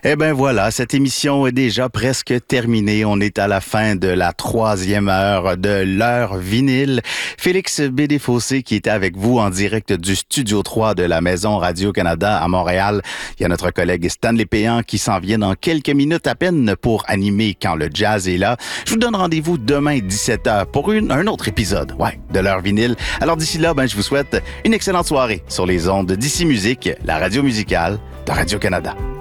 Eh bien voilà, cette émission est déjà presque terminée. On est à la fin de la 3e heure de l'heure vinyle. Félix Bédé-Fossé qui était avec vous en direct du Studio 3 de la Maison Radio-Canada à Montréal. Il y a notre collègue Stanley Péan qui s'en vient dans quelques minutes à peine pour animer Quand le jazz est là. Je vous donne rendez-vous demain 17h pour un autre épisode de l'heure vinyle. Alors d'ici là, je vous souhaite une excellente soirée sur les ondes d'Ici Musique, la radio musicale de Radio-Canada.